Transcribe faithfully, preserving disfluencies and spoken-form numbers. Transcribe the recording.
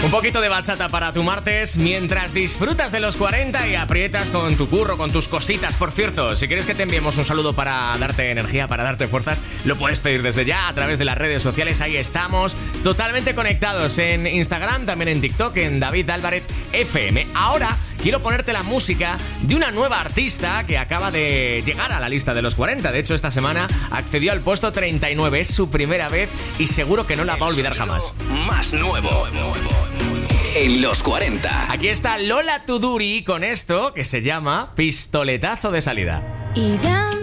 Un poquito de bachata para tu martes mientras disfrutas de los cuarenta y aprietas con tu curro, con tus cositas. Por cierto, si quieres que te enviemos un saludo para darte energía, para darte fuerzas, lo puedes pedir desde ya a través de las redes sociales. Ahí estamos, totalmente conectados en Instagram, también en TikTok, en David Álvarez F M. Ahora quiero ponerte la música de una nueva artista que acaba de llegar a la lista de los cuarenta. De hecho, esta semana accedió al puesto treinta y nueve. Es su primera vez y seguro que no la va a olvidar jamás. Más nuevo en los cuarenta. Aquí está Lola Tuduri con esto que se llama Pistoletazo de salida. Y